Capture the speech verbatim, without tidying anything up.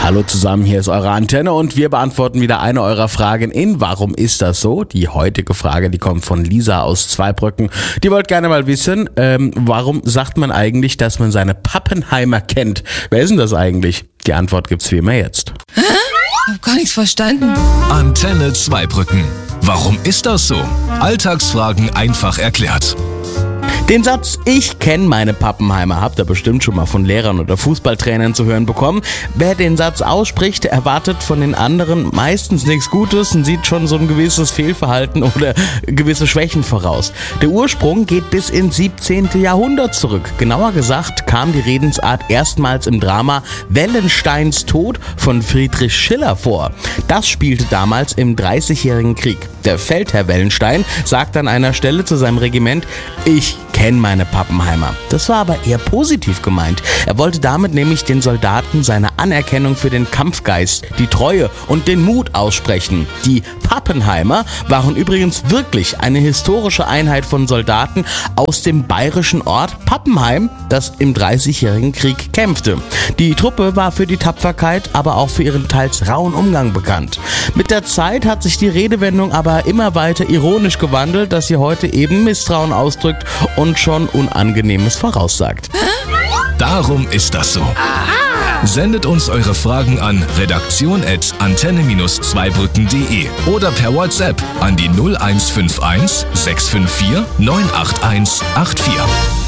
Hallo zusammen, hier ist eure Antenne und wir beantworten wieder eine eurer Fragen in Warum ist das so? Die heutige Frage, die kommt von Lisa aus Zweibrücken. Die wollte gerne mal wissen, ähm, warum sagt man eigentlich, dass man seine Pappenheimer kennt? Wer ist denn das eigentlich? Die Antwort gibt's wie immer jetzt. Hä? Ich hab gar nichts verstanden. Antenne Zweibrücken. Warum ist das so? Alltagsfragen einfach erklärt. Den Satz, ich kenne meine Pappenheimer, habt ihr bestimmt schon mal von Lehrern oder Fußballtrainern zu hören bekommen. Wer den Satz ausspricht, erwartet von den anderen meistens nichts Gutes und sieht schon so ein gewisses Fehlverhalten oder gewisse Schwächen voraus. Der Ursprung geht bis ins siebzehnten Jahrhundert zurück. Genauer gesagt kam die Redensart erstmals im Drama Wellensteins Tod von Friedrich Schiller vor. Das spielte damals im Dreißigjährigen Krieg. Der Feldherr Wellenstein sagt an einer Stelle zu seinem Regiment, ich kenne meine Pappenheimer. Das war aber eher positiv gemeint. Er wollte damit nämlich den Soldaten seine Anerkennung für den Kampfgeist, die Treue und den Mut aussprechen. Die Pappenheimer waren übrigens wirklich eine historische Einheit von Soldaten aus dem bayerischen Ort Pappenheim, das im Dreißigjährigen Krieg kämpfte. Die Truppe war für die Tapferkeit, aber auch für ihren teils rauen Umgang bekannt. Mit der Zeit hat sich die Redewendung aber immer weiter ironisch gewandelt, dass sie heute eben Misstrauen ausdrückt und schon Unangenehmes voraussagt. Darum ist das so. Sendet uns eure Fragen an redaktion at antenne zweibrücken punkt de oder per WhatsApp an die null eins fünf eins sechs fünf vier neun acht eins acht vier.